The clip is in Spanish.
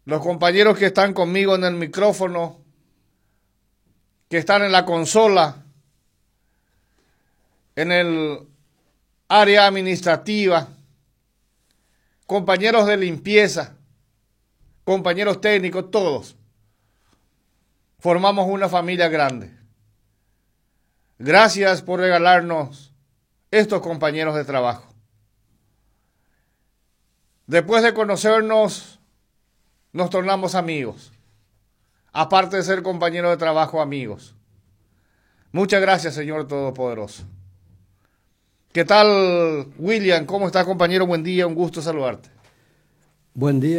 los compañeros que están conmigo en el micrófono, que están en la consola, en el área administrativa, compañeros de limpieza, compañeros técnicos, todos. Formamos una familia grande. Gracias por regalarnos estos compañeros de trabajo. Después de conocernos, nos tornamos amigos. Aparte de ser compañeros de trabajo, amigos. Muchas gracias, Señor Todopoderoso. ¿Qué tal, William? ¿Cómo estás, compañero? Buen día, un gusto saludarte. Buen día.